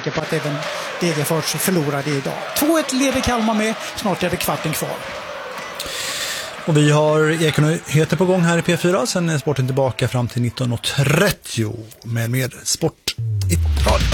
tanke på att även Degerfors förlorade idag. 2-1 leder Kalmar med, snart är det kvarten kvar. Och vi har Ekonyheter på gång här i P4. Sen är sporten tillbaka fram till 19.30 med mer sport i radio.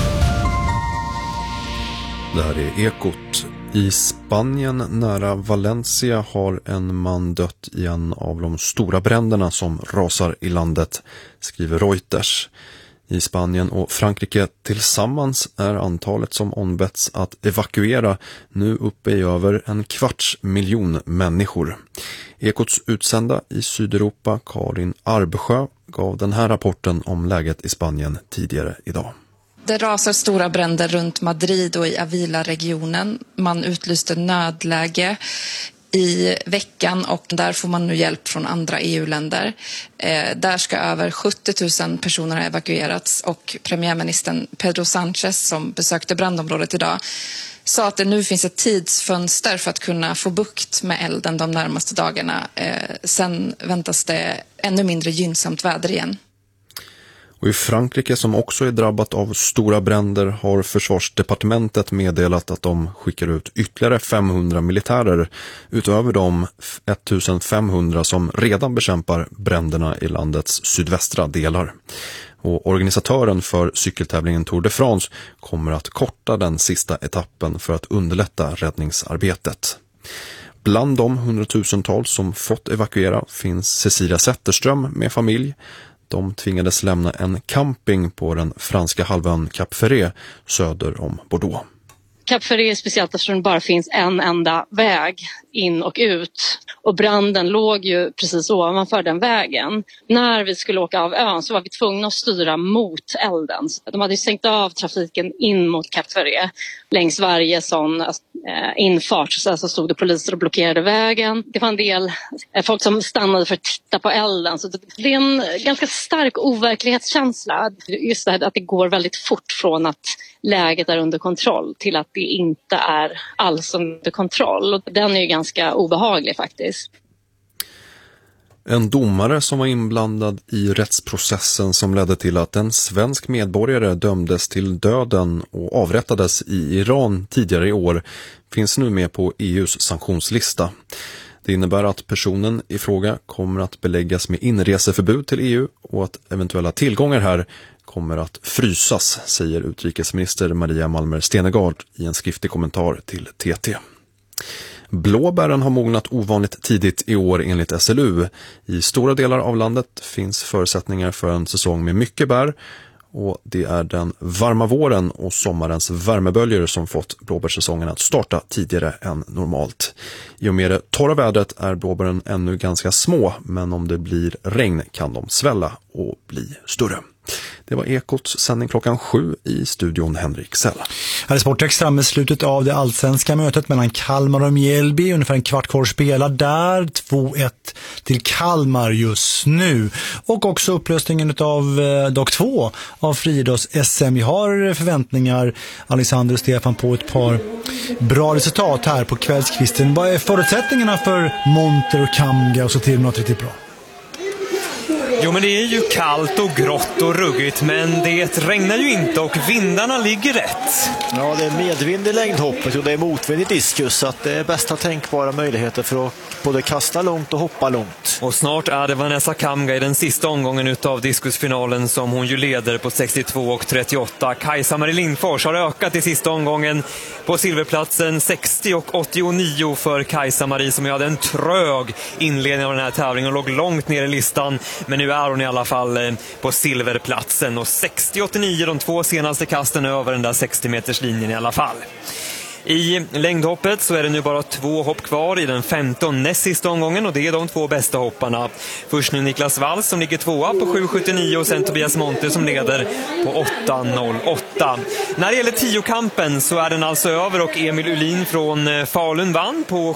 Det här är Ekot. I Spanien nära Valencia har en man dött i en av de stora bränderna som rasar i landet, skriver Reuters. I Spanien och Frankrike tillsammans är antalet som ombetts att evakuera nu uppe i över 250 000 människor. Ekots utsända i Sydeuropa, Karin Arbesjö, gav den här rapporten om läget i Spanien tidigare idag. Det rasar stora bränder runt Madrid och i Avila-regionen. Man utlyste nödläge i veckan och där får man nu hjälp från andra EU-länder. Där ska över 70 000 personer ha evakuerats och premiärministern Pedro Sánchez som besökte brandområdet idag sa att det nu finns ett tidsfönster för att kunna få bukt med elden de närmaste dagarna. Sen väntas det ännu mindre gynnsamt väder igen. Och i Frankrike som också är drabbat av stora bränder har försvarsdepartementet meddelat att de skickar ut ytterligare 500 militärer utöver de 1500 som redan bekämpar bränderna i landets sydvästra delar. Och organisatören för cykeltävlingen Tour de France kommer att korta den sista etappen för att underlätta räddningsarbetet. Bland de 100,000-tals som fått evakuera finns Cecilia Zetterström med familj. De tvingades lämna en camping på den franska halvön Cap Ferret söder om Bordeaux. Cap Ferret är speciellt eftersom det bara finns en enda väg in och ut. Och branden låg ju precis ovanför den vägen. När vi skulle åka av ön så var vi tvungna att styra mot elden. De hade ju sänkt av trafiken in mot Cap Ferret. Längs varje sån infart så stod det poliser och blockerade vägen. Det var en del folk som stannade för att titta på elden. Så det är en ganska stark overklighetskänsla. Just det här att det går väldigt fort från att läget är under kontroll till att det inte är alls under kontroll. Och den är ju ganska obehaglig faktiskt. En domare som var inblandad i rättsprocessen som ledde till att en svensk medborgare dömdes till döden och avrättades i Iran tidigare i år finns nu med på EUs sanktionslista. Det innebär att personen i fråga kommer att beläggas med inreseförbud till EU och att eventuella tillgångar här kommer att frysas, säger utrikesminister Maria Malmer Stenergard i en skriftlig kommentar till TT. Blåbären har mognat ovanligt tidigt i år enligt SLU. I stora delar av landet finns förutsättningar för en säsong med mycket bär och det är den varma våren och sommarens värmeböljor som fått blåbärssäsongen att starta tidigare än normalt. I och med det torra vädret är blåbären ännu ganska små, men om det blir regn kan de svälla och bli större. Det var Ekots sändning 7:00 i studion Henrik Sella. Här är Sportextra med slutet av det allsvenska mötet mellan Kalmar och Mjällby. Ungefär en kvart kvar spelar där. 2-1 till Kalmar just nu. Och också upplösningen av dag 2 av friidrotts-SM. Vi har förväntningar, Alexander och Stefan, på ett par bra resultat här på kvällskvisten. Vad är förutsättningarna för Monter och Kamga och så till något riktigt bra? Jo, men det är ju kallt och grått och ruggigt, men det regnar ju inte och vindarna ligger rätt. Ja, det är medvind i längdhoppet och det är motvind i diskus, så att det är bästa tänkbara möjligheter för att både kasta långt och hoppa långt. Och snart är det Vanessa Kamga i den sista omgången utav diskusfinalen som hon ju leder på 62,38. Kajsa-Marie Lindfors har ökat i sista omgången på silverplatsen 60,89 för Kajsa-Marie som hade en trög inledning av den här tävlingen och låg långt ner i listan. Men nu är hon i alla fall på silverplatsen och 60,89 de 2 senaste kasten över den där 60-meterslinjen i alla fall. I längdhoppet så är det nu bara 2 hopp kvar i den 15 näst sista omgången och det är de 2 bästa hopparna. Först nu Niklas Walls som ligger 2:a på 7,79 och sen Tobias Monter som leder på 8,08. När det gäller 10-kampen så är den alltså över och Emil Ulin från Falun vann på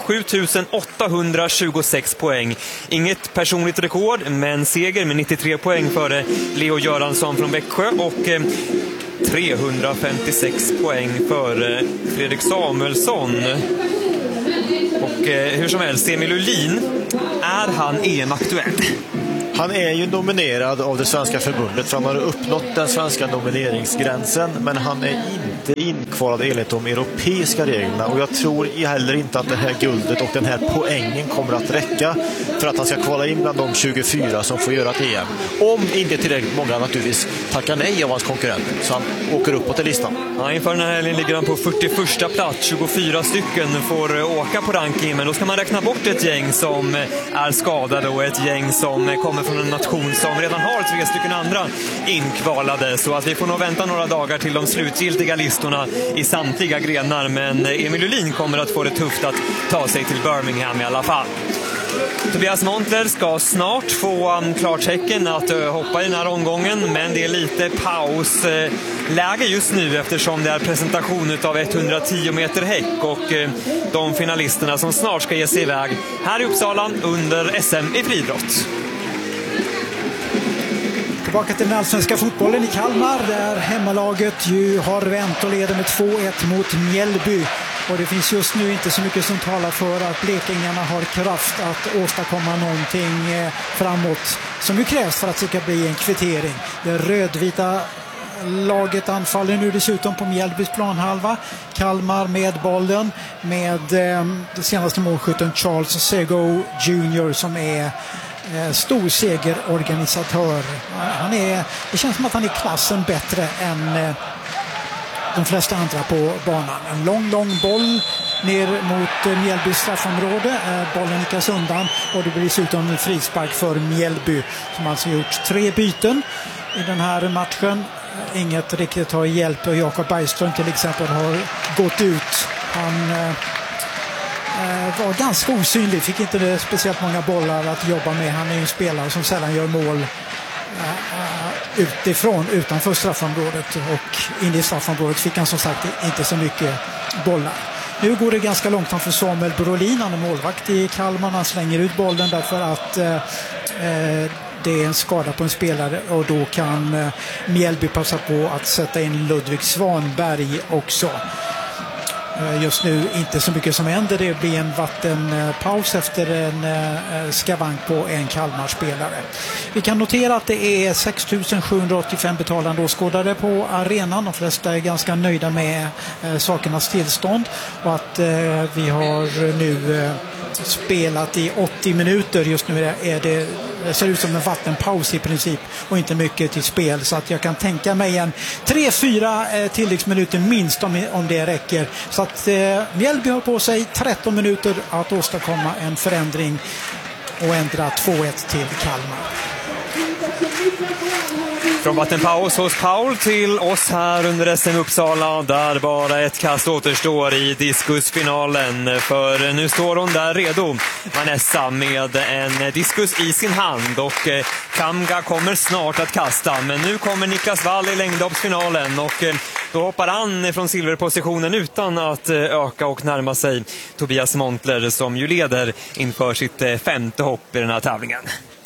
7,826 poäng. Inget personligt rekord, men seger med 93 poäng före Leo Göransson från Växjö och 356 poäng för Fredrik Samuelsson. Och hur som helst, Emil Ulin, är han EM-aktuell? Han är ju nominerad av det svenska förbundet för han har uppnått den svenska nomineringsgränsen, men han är inte inkvalade enligt de europeiska reglerna, och jag tror heller inte att det här guldet och den här poängen kommer att räcka för att han ska kvala in bland de 24 som får göra ett EM. Om inte tillräckligt många naturligtvis tackar nej av hans konkurrent, så han åker uppåt i listan. Ja, inför den här helgen ligger han på 41 plats. 24 stycken får åka på ranking, men då ska man räkna bort ett gäng som är skadade och ett gäng som kommer från en nation som redan har 3 stycken andra inkvalade. Så att vi får nog vänta några dagar till de slutgiltiga listorna i samtliga grenar, men Emil Julin kommer att få det tufft att ta sig till Birmingham i alla fall. Tobias Montler ska snart få klartecken att hoppa i den här omgången, men det är lite pausläge just nu eftersom det är presentation av 110 meter häck och de finalisterna som snart ska ge sig iväg här i Uppsala under SM i friidrott. Tillbaka till den allsvenska fotbollen i Kalmar där hemmalaget ju har vänt och leder med 2-1 mot Mjällby. Och det finns just nu inte så mycket som talar för att blekingarna har kraft att åstadkomma någonting framåt som ju krävs för att det ska bli en kvittering. Det rödvita laget anfaller nu dessutom på Mjällbys planhalva. Kalmar med bollen med det senaste målskytten Charles Sego Jr. som är stor segerorganisatör. Det känns som att han är klassen bättre än de flesta andra på banan. En lång boll ner mot Mjällbys straffområde. Bollen nickas undan och det blir dessutom en frispark för Mjällby som alltså gjort 3 byten i den här matchen. Inget riktigt har hjälpt och Jakob Bergström till exempel har gått ut. Han var ganska osynlig, fick inte speciellt många bollar att jobba med. Han är ju en spelare som sällan gör mål utanför straffområdet, och in i straffområdet fick han som sagt inte så mycket bollar. Nu går det ganska långsamt för Samuel Brolin, han är målvakt i Kalmar. Han slänger ut bollen därför att det är en skada på en spelare, och då kan Mjällby passa på att sätta in Ludvig Svanberg också. Just nu inte så mycket som händer. Det blir en vattenpaus efter en skavank på en Kalmar-spelare. Vi kan notera att det är 6 785 betalande åskådare på arenan. De flesta är ganska nöjda med sakernas tillstånd, och att vi har nu spelat i 80 minuter. Just nu det ser ut som en vattenpaus i princip och inte mycket till spel, så att jag kan tänka mig en 3-4 tilläggsminuter minst om det räcker. Så att Mjällby har på sig 13 minuter att åstadkomma en förändring och ändra 2-1 till Kalmar. Från vattenpaus hos Paul till oss här under SM Uppsala, där bara ett kast återstår i diskusfinalen. För nu står hon där redo, Vanessa, med en diskus i sin hand, och Kamga kommer snart att kasta. Men nu kommer Niklas Wall i längdhoppsfinalen, och då hoppar han från silverpositionen utan att öka och närma sig Tobias Montler, som ju leder inför sitt 5:e hopp i den här tävlingen.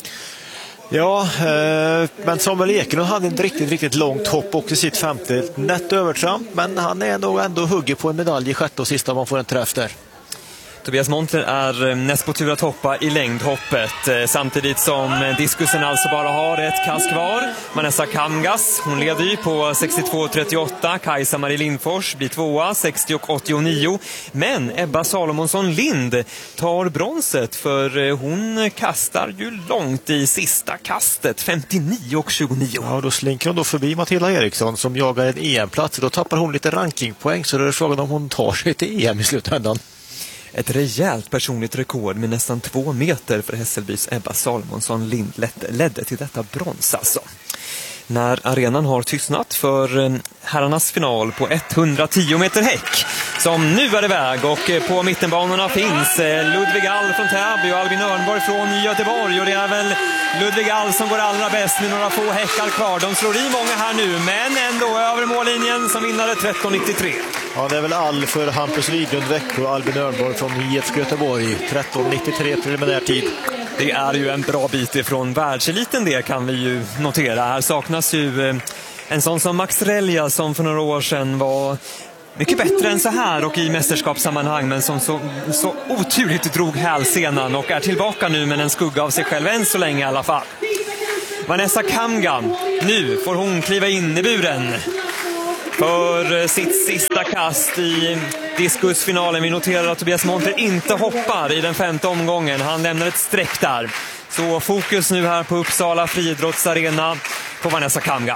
Ja, men Samuel Ekelund hade ett riktigt långt hopp och i sitt 5:e nätt övertramp, men han är nog ändå hugger på en medalj i 6:e och sista, man får en träff där. Tobias Montler är näst på tur att hoppa i längdhoppet, samtidigt som diskusen alltså bara har ett kast kvar. Vanessa Kamgas, hon leder ju på 62,38. Kajsa-Marie Lindfors blir 2:a, 60,89. Men Ebba Salomonsson Lind tar bronset, för hon kastar ju långt i sista kastet, 59,29. Ja, då slinker hon då förbi Matilda Eriksson som jagar en EM-plats. Då tappar hon lite rankingpoäng, så då är det frågan om hon tar sig till EM i slutändan. Ett rejält personligt rekord med nästan 2 meter för Hässelbys Ebba Salomonsson Lind ledde till detta brons alltså. När arenan har tystnat för herrarnas final på 110 meter häck, som nu är iväg, och på mittenbanorna finns Ludvig All från Täby och Albin Örnborg från Göteborg, och det är väl Ludvig All som går allra bäst med några få häckar kvar. De slår i många här nu, men ändå över mållinjen som vinnare 13,93. Ja, det är väl All för Hampus Widlund Växjö och Albin Örnborg från IFK Göteborg, 13,93 preliminär tid. Det är ju en bra bit ifrån världseliten, det kan vi ju notera. Här saknas ju en sån som Max Relja, som för några år sedan var mycket bättre än så här och i mästerskapssammanhang, men som så oturligt drog hälsenan och är tillbaka nu med en skugga av sig själv än så länge i alla fall. Vanessa Kamga, nu får hon kliva in i buren. för sitt sista kast i diskusfinalen. Vi noterar att Tobias Monter inte hoppar i den 5:e omgången. Han lämnar ett streck där. Så fokus nu här på Uppsala friidrottsarena på Vanessa Kamga.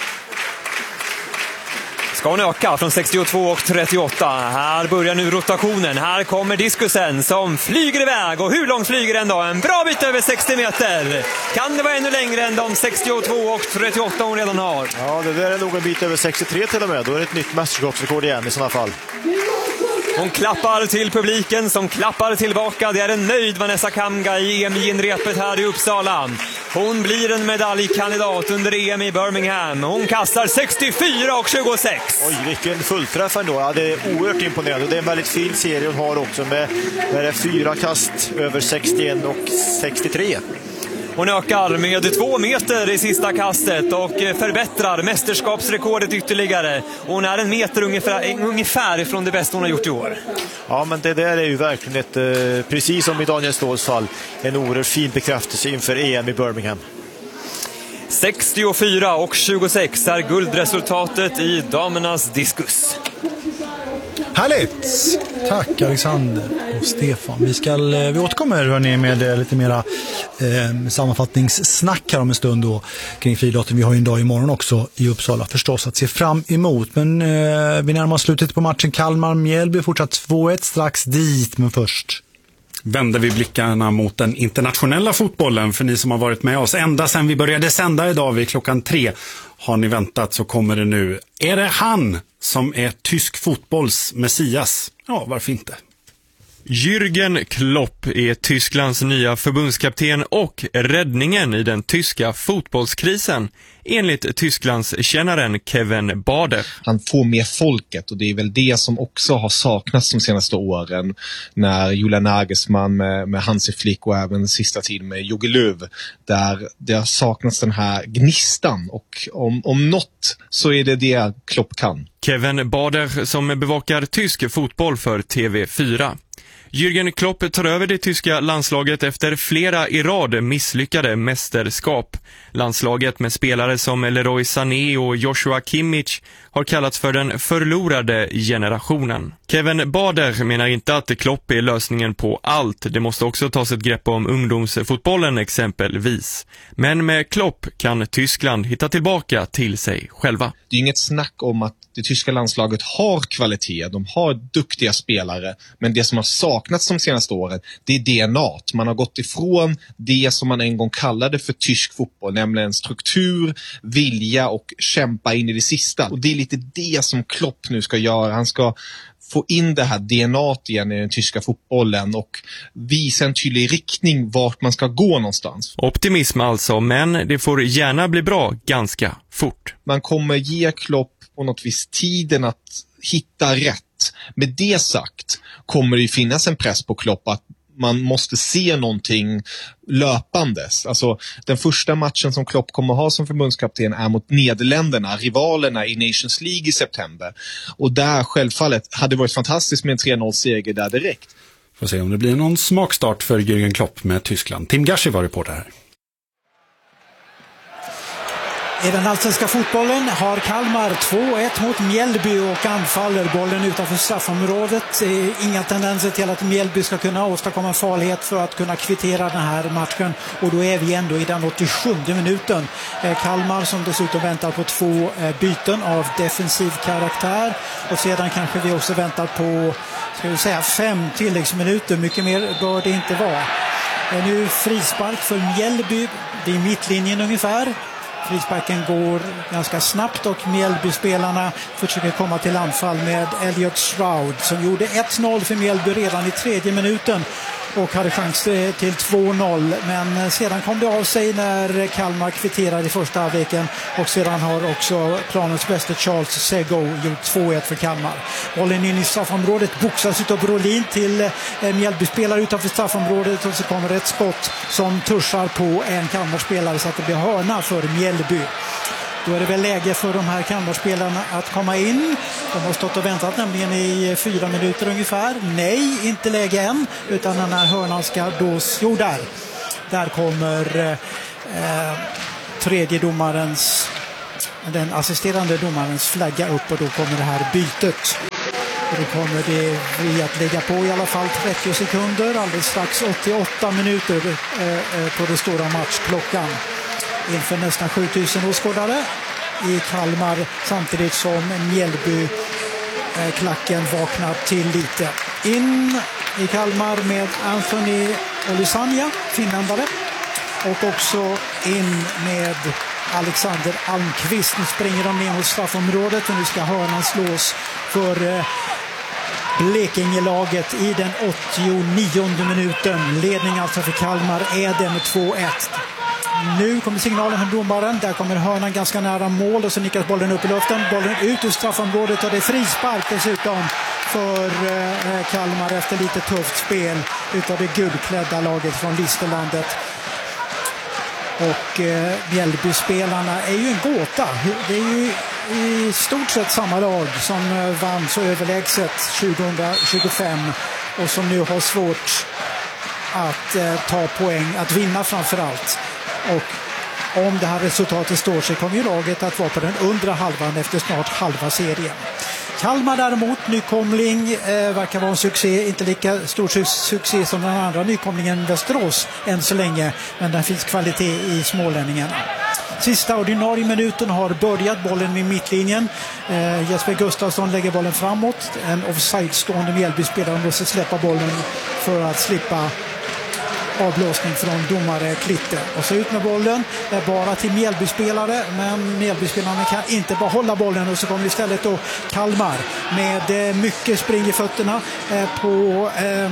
Ska hon öka från 62 och 38. Här börjar nu rotationen. Här kommer diskusen som flyger iväg. Och hur långt flyger den då? En bra bit över 60 meter. Kan det vara ännu längre än de 62 och 38 hon redan har? Ja, det där är nog en bit över 63 till och med. Då är det ett nytt mästerskapsrekord igen i sådana fall. Hon klappar till publiken som klappar tillbaka. Det är en nöjd Vanessa Kamga i EM-genrepet här i Uppsala. Hon blir en medaljkandidat under EM i Birmingham. Hon kastar 64 och 26. Oj, vilken fullträff ändå. Ja, det är oerhört imponerande. Det är en väldigt fin serie hon har också med 4 kast över 61 och 63. Hon ökar med 2 meter i sista kastet och förbättrar mästerskapsrekordet ytterligare. Hon är 1 meter ungefär från det bästa hon har gjort i år. Ja, men det där är ju verkligen ett, precis som i Daniel Ståhls fall, en oerhört fin bekräftelse inför EM i Birmingham. 64 och 26 är guldresultatet i damernas diskus. Härligt! Tack Alexander och Stefan. Vi återkommer hörni, med lite mera sammanfattningssnack här om en stund då, kring friidrotten. Vi har ju en dag imorgon också i Uppsala förstås att se fram emot. Men vi närmar oss slutet på matchen. Kalmar-Mjällby fortsatt 2-1, strax dit, men först vänder vi blickarna mot den internationella fotbollen. För ni som har varit med oss ända sedan vi började sända idag vid 3:00 har ni väntat, så kommer det nu. Är det han som är tysk fotbolls messias? Ja, varför inte? Jürgen Klopp är Tysklands nya förbundskapten och räddningen i den tyska fotbollskrisen, enligt Tysklands kännaren Kevin Bader. Han får med folket, och det är väl det som också har saknats de senaste åren när Julian Nagelsmann med Hansi Flick och även sista tiden med Jogi Löw, där det har saknats den här gnistan, och om något så är det Klopp kan. Kevin Bader som bevakar tysk fotboll för TV4. Jürgen Klopp tar över det tyska landslaget efter flera i rad misslyckade mästerskap. Landslaget med spelare som Leroy Sané och Joshua Kimmich har kallats för den förlorade generationen. Kevin Bader menar inte att Klopp är lösningen på allt. Det måste också tas ett grepp om ungdomsfotbollen exempelvis. Men med Klopp kan Tyskland hitta tillbaka till sig själva. Det är inget snack om att det tyska landslaget har kvalitet, de har duktiga spelare, men det som har saknats de senaste åren, det är DNA. Man har gått ifrån det som man en gång kallade för tysk fotboll, nämligen struktur, vilja och kämpa in i det sista. Och det är lite det som Klopp nu ska göra. Han ska få in det här DNA igen i den tyska fotbollen och visa en tydlig riktning vart man ska gå någonstans. Optimism alltså, men det får gärna bli bra ganska fort. Man kommer ge Klopp på något vis tiden att hitta rätt. Med det sagt kommer det ju finnas en press på Klopp att man måste se någonting löpandes. Alltså den första matchen som Klopp kommer ha som förbundskapten är mot Nederländerna, rivalerna i Nations League i september. Och där självfallet hade det varit fantastiskt med en 3-0-seger där direkt. Får se om det blir någon smakstart för Jürgen Klopp med Tyskland. Tim Gashi var reporter här. I den allsvenska fotbollen har Kalmar 2-1 mot Mjällby och anfaller bollen utanför straffområdet. Inga tendenser till att Mjällby ska kunna åstadkomma farlighet för att kunna kvittera den här matchen. Och då är vi ändå i den 87:e minuten. Kalmar som dessutom väntar på 2 byten av defensiv karaktär. Och sedan kanske vi också väntar på 5 tilläggsminuter. Mycket mer bör det inte vara. Nu frispark för Mjällby vid mittlinjen ungefär. Frisparken går ganska snabbt och Mjällby-spelarna försöker komma till anfall med Elliot Shroud som gjorde 1-0 för Mjällby redan i 3:e minuten och hade chans till 2-0. Men sedan kom det av sig när Kalmar kvitterade i första halvleken och sedan har också planens bästa Charles Sego gjort 2-1 för Kalmar. Bollen in i straffområdet boxas utav Brolin till Mjällby-spelare utanför straffområdet och så kommer ett skott som tuschar på en Kalmar-spelare så att det blir hörna för Mjällby. Då är det väl läge för de här Kalmarspelarna att komma in. De har stått och väntat nämligen i 4 minuter ungefär. Nej, inte läge än, utan den här hörnan ska då slå där. Där kommer tredje domarens den assisterande domarens flagga upp och då kommer det här bytet. Och då kommer det vi att lägga på i alla fall 30 sekunder, alldeles strax 88 minuter på det stora matchklockan. Inför nästan 7000 åskådare i Kalmar, samtidigt som Mjällby klacken vaknar till lite. In i Kalmar med Anthony Olusanya, finländare, och också in med Alexander Almqvist. Nu springer de ner mot straffområdet och nu ska hörnan slås för Blekingelaget i den 89:e minuten. Ledning alltså för Kalmar är det med 2-1. Nu kommer signalen från domaren. Där kommer hörnan ganska nära mål och så nickas bollen upp i luften. Bollen ut ur straffområdet och det är frispark dessutom för Kalmar efter lite tufft spel utav det gulklädda laget från Listerlandet. Och Mjällby-spelarna är ju en gåta. Det är ju i stort sett samma lag som vann så överlägset 2025 och som nu har svårt att ta poäng, att vinna framförallt. Och om det här resultatet står sig kommer ju laget att vara på den undre halvan efter snart halva serien. Kalmar däremot, nykomling, verkar vara en succé, inte lika stor succé som den andra nykomlingen Västerås än så länge, men det finns kvalitet i smålänningarna. Sista ordinarie minuten har börjat, bollen vid mittlinjen. Jesper Gustafsson lägger bollen framåt. En offside-stående Mjällby-spelare måste släppa bollen för att slippa avblåsning från domare Klitte. Och så ut med bollen, det är bara till Mjällby-spelare, men Mjällby-spelarna kan inte bara hålla bollen och så kommer istället då Kalmar med mycket spring i fötterna på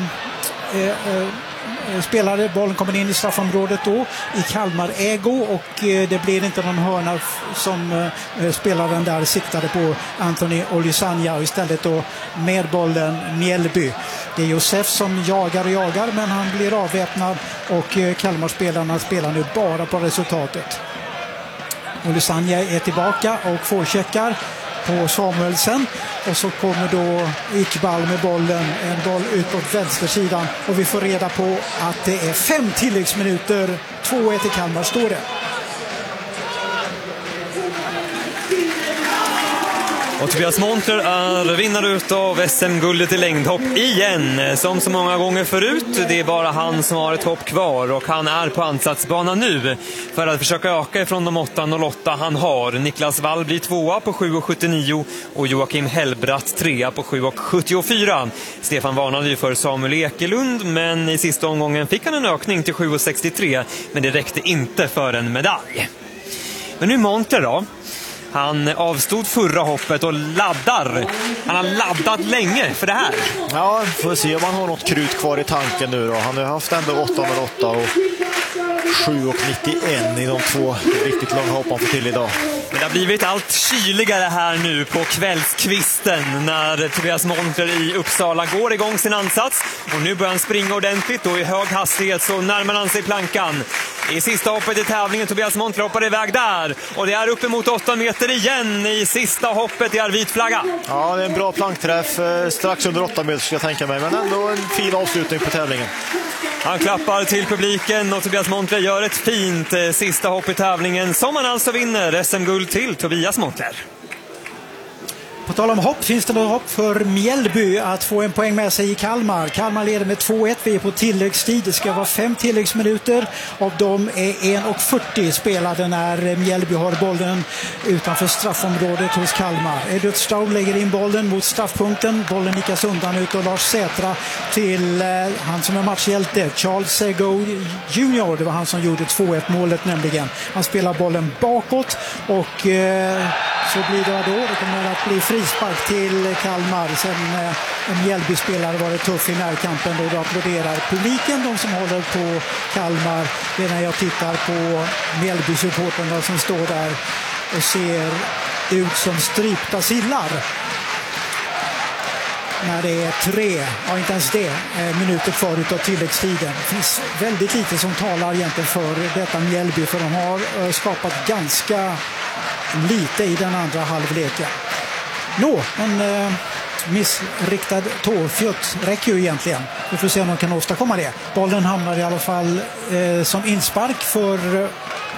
spelare. Bollen kommer in i straffområdet då i Kalmar ägo och det blir inte någon hörna som spelaren där siktade på, Anthony Olusanya, och istället då med bollen Mjällby. Det är Josef som jagar men han blir avväpnad och Kalmar-spelarna spelar nu bara på resultatet. Olusanya är tillbaka och forecheckar på Samuelsen och så kommer då Iqbal med bollen, en boll ut på vänstersidan och vi får reda på att det är 5 tilläggsminuter, 2-1 i Kalmar står det. Och Tobias Montler är vinnare av SM-guldet i längdhopp igen. Som så många gånger förut, det är bara han som har ett hopp kvar och han är på ansatsbanan nu för att försöka öka ifrån de 8.08 han har. Niklas Wall blir 2 på 7.79 och Joakim Hellbratt 3 på 7.74. Stefan varnade ju för Samuel Ekelund, men i sista omgången fick han en ökning till 7.63, men det räckte inte för en medalj. Men nu Montler då. Han avstod förra hoppet och laddar. Han har laddat länge för det här. Ja, får se om han har något krut kvar i tanken nu då. Han har haft ändå 8.08 och 7.91 i de 2 riktigt långa hopp han får till idag. Men det har blivit allt kyligare här nu på kvällskvisten när Tobias Montler i Uppsala går igång sin ansats. Och nu börjar han springa ordentligt och i hög hastighet så närmar han sig plankan. I sista hoppet i tävlingen, Tobias Montler hoppar iväg där. Och det är uppemot 8 meter igen i sista hoppet i vit flagga. Ja, det är en bra plankträff. Strax under 8 meter ska jag tänka mig. Men ändå en fin avslutning på tävlingen. Han klappar till publiken och Tobias Montler gör ett fint sista hopp i tävlingen som han alltså vinner SM-guld till Tobias Montler. På tal om hopp finns det något hopp för Mjällby att få en poäng med sig i Kalmar. Kalmar leder med 2-1, vi är på tilläggstid. Det ska vara 5 tilläggsminuter. Av dem är 1:40 spelade när Mjällby har bollen utanför straffområdet hos Kalmar. Edut Staub lägger in bollen mot straffpunkten. Bollen nickas undan ut och Lars Sätra till han som är matchhjälte, Charles Sego Junior. Det var han som gjorde 2-1 målet nämligen. Han spelar bollen bakåt och så blir det då. Det kommer att bli frispark till Kalmar. Sen en Mjällby-spelare var det tuff i närkampen då applåderar publiken, de som håller på Kalmar. Det är när jag tittar på Mjällby-supporterna som står där och ser ut som strypta sillar. När det är 3, ja inte ens det, minuter kvar utav tilläggstiden. Det finns väldigt lite som talar egentligen för detta Mjällby, för de har skapat ganska lite i den andra halvleken. En missriktad tårfjutt räcker ju egentligen. Vi får se om de kan åstadkomma det. Bollen hamnar i alla fall som inspark för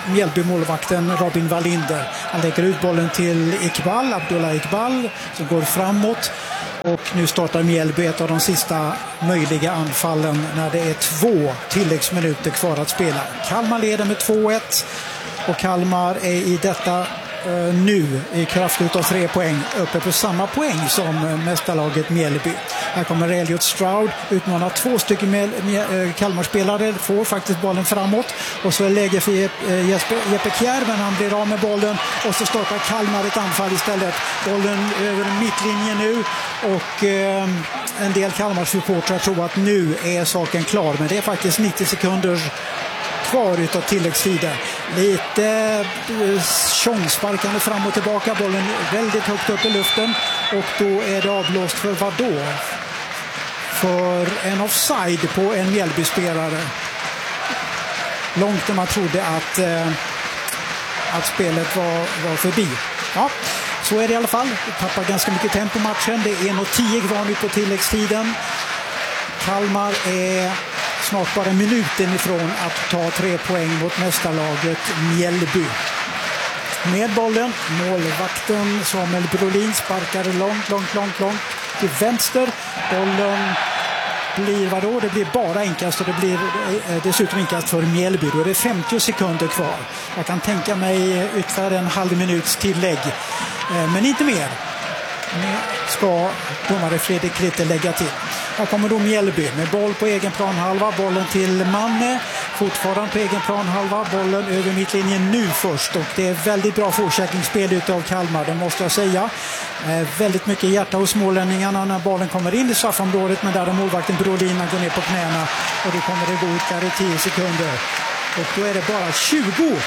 Mjällby-målvakten Robin Wallinder. Han lägger ut bollen till Abdullah Iqbal som går framåt. Och nu startar Mjällby ett av de sista möjliga anfallen när det är 2 tilläggsminuter kvar att spela. Kalmar leder med 2-1 och Kalmar är i detta nu i kraft utav 3 poäng uppe på samma poäng som mästarlaget Mjällby. Här kommer Elliot Stroud utmanar 2 stycken Kalmarspelare, får faktiskt bollen framåt och så är läge för Jeppe Kjær, men han blir av med bollen och så startar Kalmar ett anfall istället. Bollen över mittlinjen nu och en del Kalmar-supportrar tror att nu är saken klar, men det är faktiskt 90 sekunder kvar utav tilläggstiden. Lite tjongsparkande fram och tillbaka, bollen väldigt högt upp i luften och då är det avblåst för vad då? För en offside på en Mjällby-spelare. Långt när man trodde att spelet var förbi. Ja, så är det i alla fall. Vi tappar ganska mycket tempo på matchen. Det är 1:10 kvar nu på tilläggstiden. Kalmar är snart bara minuten ifrån att ta 3 poäng mot mästarlaget Mjällby. Med bollen, målvakten Samuel Brolin sparkar långt till vänster. Bollen blir vadå? Det blir bara inkast och det blir dessutom inkast för Mjällby. Då är det 50 sekunder kvar. Jag kan tänka mig ytterligare en halv minuts tillägg. Men inte mer. Ska domare Fredrik Ritter lägga till. Här kommer då Mjällby med boll på egen planhalva. Bollen till Manne. Fortfarande på egen planhalva. Bollen över mittlinjen nu först. Och det är väldigt bra fortsättningsspel utav Kalmar, det måste jag säga. Väldigt mycket hjärta hos smålänningarna när bollen kommer in i straffområdet. Men där är målvakten Brolin går ner på knäna. Och då kommer det gå ytterligare 10 sekunder. Och då är det bara 20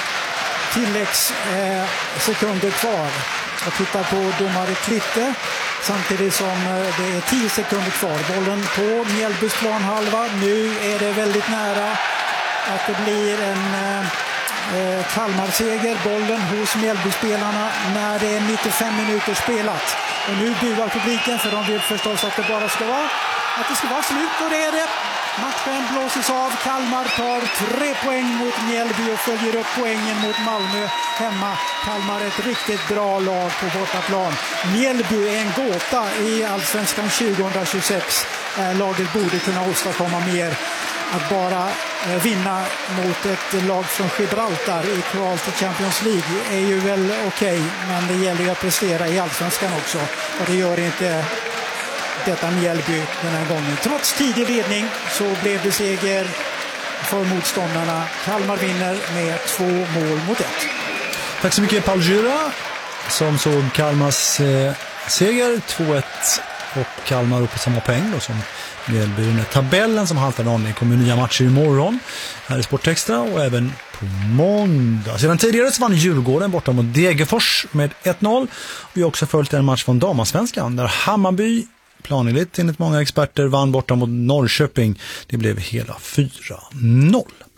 tilläggssekunder kvar. Jag tittar på domare Klitte. Samtidigt som det är 10 sekunder kvar. Bollen på Mjällbys planhalva. Nu är det väldigt nära att det blir en Kalmar-seger. Bollen hos Mjällby-spelarna när det är 95 minuter spelat. Och nu buar publiken för de vill förstås att det bara ska vara slut, och det är det. Matchen blåses av. Kalmar tar 3 poäng mot Mjällby och följer upp poängen mot Malmö hemma. Kalmar är ett riktigt bra lag på bortaplan. Mjällby är en gåta i Allsvenskan 2026. Laget borde kunna åstadkomma mer. Att bara vinna mot ett lag från Gibraltar i kval till Champions League är ju väl okej, men det gäller ju att prestera i Allsvenskan också. Och det gör inte detta Mjällby den här gången. Trots tidig ledning så blev det seger för motståndarna. Kalmar vinner med 2 mål mot 1. Tack så mycket Paul Jura som såg Kalmars seger 2-1 och Kalmar upp på samma poäng då som Mjällby. Den tabellen som haltar om. Det kommer nya matcher imorgon här i Sportextra och även på måndag. Sedan tidigare så vann Djurgården borta mot Degerfors med 1-0. Vi har också följt en match från Damasvenskan där Hammarby planenligt enligt många experter vann borta mot Norrköping. Det blev hela 4-0.